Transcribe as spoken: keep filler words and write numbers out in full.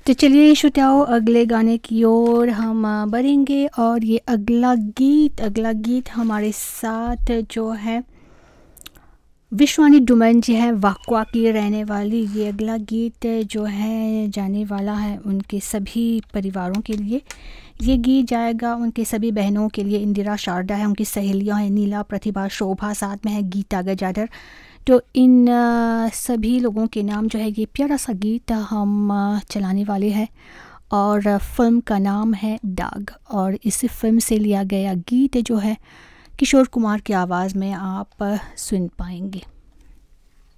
तो चलिए श्रोताओं, अगले गाने की ओर हम आ, बढ़ेंगे और ये अगला गीत अगला गीत हमारे साथ जो है विश्वानी डुमन जी है, वाकवा की रहने वाली। ये अगला गीत जो है जाने वाला है उनके सभी परिवारों के लिए। ये गीत जाएगा उनके सभी बहनों के लिए। इंदिरा, शारदा है, उनकी सहेलियां हैं, नीला, प्रतिभा, शोभा, साथ में है गीता गजाधर। तो इन आ, सभी लोगों के नाम जो है ये प्यारा सा गीत हम आ, चलाने वाले हैं। और फिल्म का नाम है दाग, और इस फिल्म से लिया गया गीत जो है किशोर कुमार की आवाज़ में आप सुन पाएंगे।